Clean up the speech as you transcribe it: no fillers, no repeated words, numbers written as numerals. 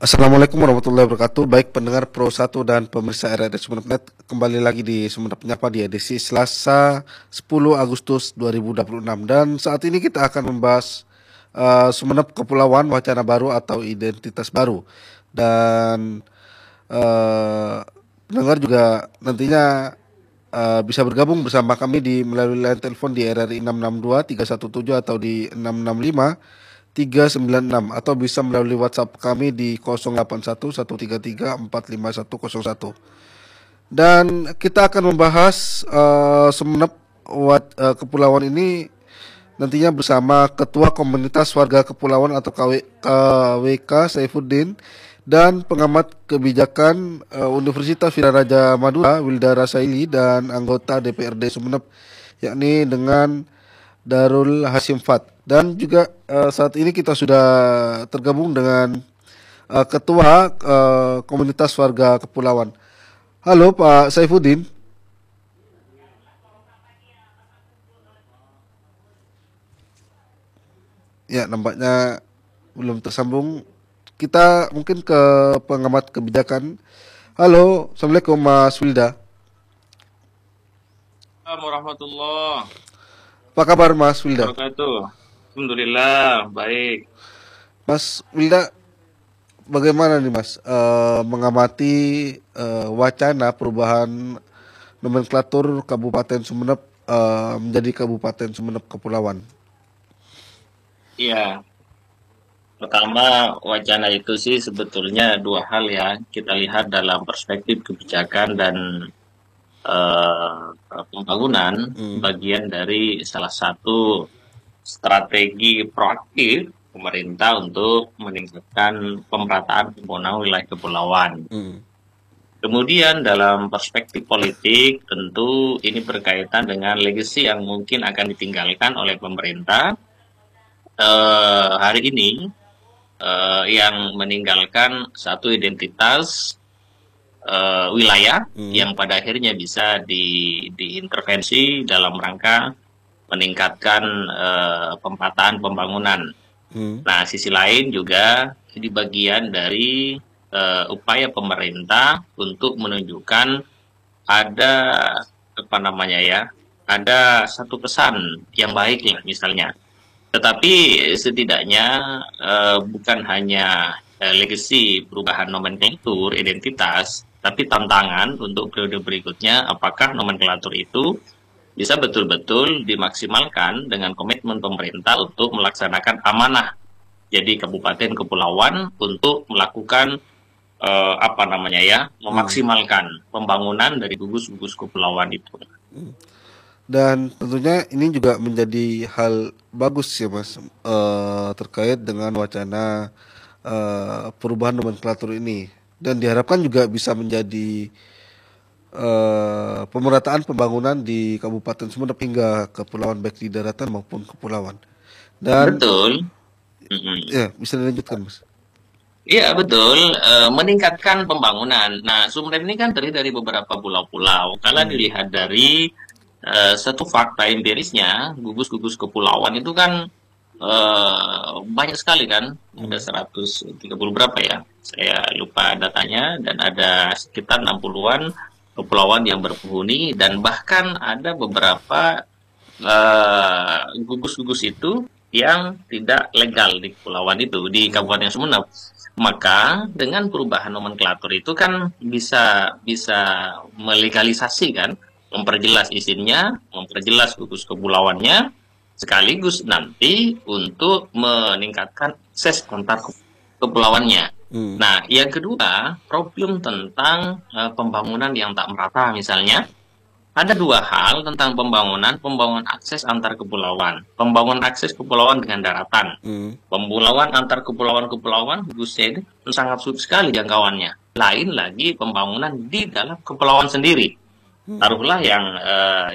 Assalamualaikum warahmatullahi wabarakatuh. Baik pendengar Pro 1 dan pemirsa RRI Sumeneb, kembali lagi di Sumeneb Menyapa di edisi Selasa 10 Agustus 2026. Dan saat ini kita akan membahas Sumeneb Kepulauan Wacana Baru atau Identitas Baru. Dan pendengar juga nantinya bisa bergabung bersama kami di melalui line telepon di RRI 662 317 atau di 665 396 atau bisa melalui WhatsApp kami di 081 133 45101. Dan kita akan membahas Sumeneb Kepulauan ini nantinya bersama Ketua Komunitas Warga Kepulauan atau KWK Saifuddin dan pengamat kebijakan Universitas Viraraja Madura Wilda Rasaili dan anggota DPRD Sumeneb yakni dengan Darul Hasim Fat. Dan juga saat ini kita sudah tergabung dengan Ketua Komunitas Warga Kepulauan. Halo Pak Saifuddin. Ya, nampaknya belum tersambung. Kita mungkin ke pengamat kebijakan. Halo, Assalamualaikum Mas Wilda. Assalamualaikum warahmatullahi Apa kabar Mas Wilda? wabarakatuh. Alhamdulillah, baik. Mas Wilda, bagaimana nih Mas mengamati wacana perubahan nomenklatur Kabupaten Sumeneb menjadi Kabupaten Sumeneb Kepulauan? Iya, pertama wacana itu sih sebetulnya dua hal ya. Kita lihat dalam perspektif kebijakan dan pembangunan, Hmm. bagian dari salah satu strategi proaktif pemerintah untuk meningkatkan pemerataan pembangunan wilayah kepulauan. Hmm. Kemudian dalam perspektif politik tentu ini berkaitan dengan legacy yang mungkin akan ditinggalkan oleh pemerintah hari ini, yang meninggalkan satu identitas wilayah yang pada akhirnya bisa diintervensi dalam rangka meningkatkan pemetaan pembangunan. Hmm. Nah, sisi lain juga di bagian dari upaya pemerintah untuk menunjukkan ada apa namanya ya, ada satu pesan yang baik lah misalnya. Tetapi setidaknya bukan hanya legacy perubahan nomenklatur identitas, tapi tantangan untuk periode berikutnya apakah nomenklatur itu bisa betul-betul dimaksimalkan dengan komitmen pemerintah untuk melaksanakan amanah jadi kabupaten kepulauan untuk melakukan apa namanya ya, memaksimalkan pembangunan dari gugus-gugus kepulauan itu. Dan tentunya ini juga menjadi hal bagus ya Mas terkait dengan wacana perubahan nomenklatur ini, dan diharapkan juga bisa menjadi pemerataan pembangunan di Kabupaten Sumeneb hingga kepulauan baik di daratan maupun kepulauan. Dan Betul. Mm-mm. ya bisa dilanjutkan Mas. Iya betul, meningkatkan pembangunan. Nah, Sumeneb ini kan terdiri dari beberapa pulau-pulau. Kalau Hmm. dilihat dari satu fakta empirisnya, gugus-gugus kepulauan itu kan banyak sekali kan, ada 130 berapa ya? Saya lupa datanya, dan ada sekitar 60-an kepulauan yang berpenghuni, dan bahkan ada beberapa gugus-gugus itu yang tidak legal di kepulauan itu, di Kabupaten Sumeneb. Maka dengan perubahan nomenklatur itu kan bisa bisa melegalisasi kan, memperjelas izinnya, memperjelas gugus kepulauannya, sekaligus nanti untuk meningkatkan akses antar kepulauannya. Hmm. Nah, yang kedua, problem tentang pembangunan yang tak merata misalnya. Ada dua hal tentang pembangunan akses antar kepulauan, pembangunan akses kepulauan dengan daratan. Hmm. Pemulauan antar kepulauan-kepulauan, buset, sangat sulit sekali jangkauannya. Lain lagi pembangunan di dalam kepulauan sendiri. Taruhlah yang